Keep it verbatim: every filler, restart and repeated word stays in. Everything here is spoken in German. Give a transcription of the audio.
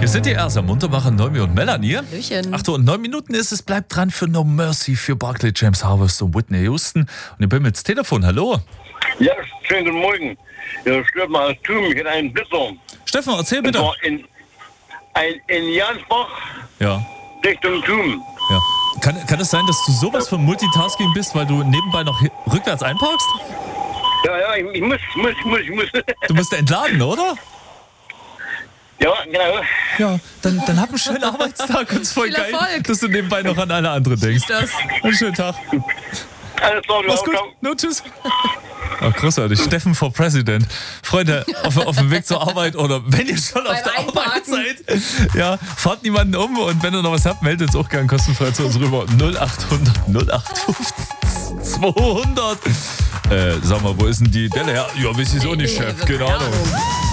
sind die erst am Muntermacher, Noemi und Melanie. Hallöchen. Ach du, und neun Minuten ist es. Bleibt dran für No Mercy, für Barclay James Harvest und Whitney Houston. Und ich bin mit dem Telefon. Hallo. Ja, schönen guten Morgen. Ja, stört mal das Tum, ich hätte einen Blitzer. Steffen, erzähl Und bitte. zwar in, ein, in Jansbach Ja. Richtung Tum. ja. Kann, kann es sein, dass du sowas von Multitasking bist, weil du nebenbei noch hi- rückwärts einparkst? Ja, ja, ich, ich muss, muss, muss, ich muss. Du musst entladen, oder? Ja, genau. Ja, dann, dann hab einen schönen Arbeitstag und es ist voll Viel geil, Erfolg. dass du nebenbei noch an alle anderen denkst. Das. Einen schönen Tag. Alles klar, du Mach's auch, gut. ciao. No, tschüss. Oh, großartig. Steffen for President. Freunde, auf, auf dem Weg zur Arbeit oder wenn ihr schon auf Beim der Arbeit Einparken. seid, ja, fahrt niemanden um und wenn ihr noch was habt, meldet es auch gern kostenfrei zu uns rüber. null achthundert null achthundertfünfzig zweihundert. Äh, sag mal, wo ist denn die Delle her? Ja, weiß ich so nicht, Chef. Keine Ahnung.